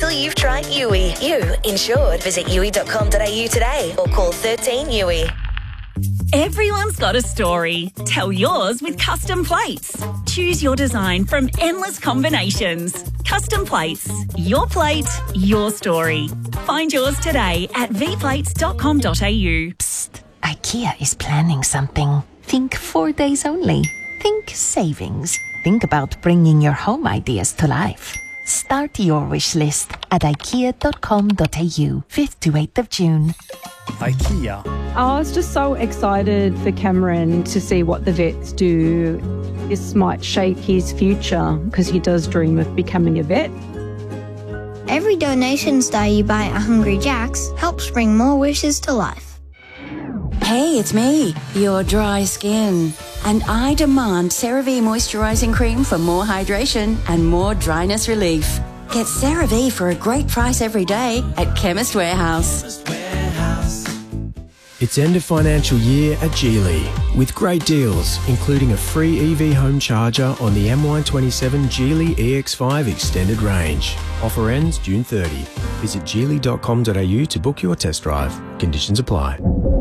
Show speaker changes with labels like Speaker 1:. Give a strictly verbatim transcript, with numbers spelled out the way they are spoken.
Speaker 1: till you've tried Yui. You insured. Visit yui dot com dot a u today or call thirteen Yui.
Speaker 2: Everyone's got a story. Tell yours with Custom Plates. Choose your design from endless combinations. Custom Plates. Your plate, your story. Find yours today at v plates dot com dot a u.
Speaker 3: Psst. IKEA is planning something. Think four days only. Think savings. Think about bringing your home ideas to life. Start your wish list at ikea dot com dot a u, fifth to eighth of June.
Speaker 4: IKEA.
Speaker 5: I was just so excited for Cameron to see what the vets do. This might shape his future because he does dream of becoming a vet.
Speaker 6: Every donation star you buy at Hungry Jack's helps bring more wishes to life.
Speaker 7: Hey, it's me, your dry skin. And I demand CeraVe Moisturising Cream for more hydration and more dryness relief. Get CeraVe for a great price every day at Chemist Warehouse.
Speaker 8: It's end of financial year at Geely with great deals, including a free E V home charger on the M Y twenty-seven Geely E X five Extended Range. Offer ends June thirtieth. Visit geely dot com dot a u to book your test drive. Conditions apply.